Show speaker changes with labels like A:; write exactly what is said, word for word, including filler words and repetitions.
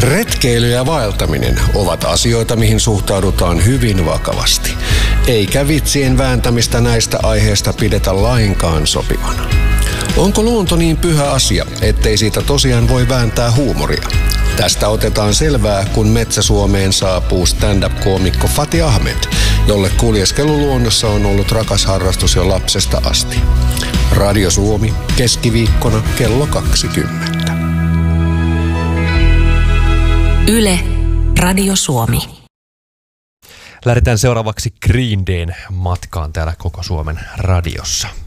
A: Retkeily ja vaeltaminen ovat asioita, mihin suhtaudutaan hyvin vakavasti. Eikä vitsien vääntämistä näistä aiheista pidetä lainkaan sopivana. Onko luonto niin pyhä asia, ettei siitä tosiaan voi vääntää huumoria? Tästä otetaan selvää, kun Metsä-Suomeen saapuu stand-up-koomikko Fatih Ahmed, jolle kuljeskelu luonnossa on ollut rakas harrastus jo lapsesta asti. Radio Suomi, keskiviikkona kello kaksikymmentä.
B: Yle, Radio Suomi.
C: Lähdetään seuraavaksi Green Dayn matkaan täällä Koko Suomen radiossa.